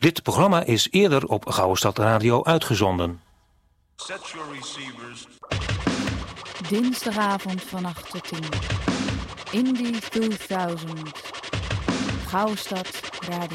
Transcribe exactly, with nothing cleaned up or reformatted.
Dit programma is eerder op Gouwestad Radio uitgezonden. Set your receivers. Dinsdagavond van acht tot tien. Indie tweeduizend. Gouwestad Radio.